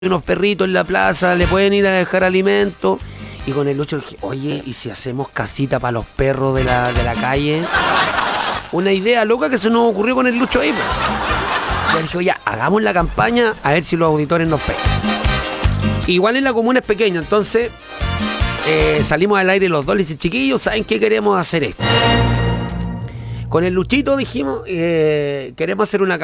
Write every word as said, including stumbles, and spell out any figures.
unos perritos en la plaza, le pueden ir a dejar alimento. Y con el Lucho dije, oye, ¿y si hacemos casita para los perros de la, de la calle? Una idea loca que se nos ocurrió con el Lucho ahí. Pues. Ya dije, oye, hagamos la campaña a ver si los auditores nos pegan. Igual en la comuna es pequeña, entonces eh, salimos al aire los dos, le dije, chiquillos, ¿saben qué queremos hacer esto? Con el Luchito dijimos, eh, queremos hacer una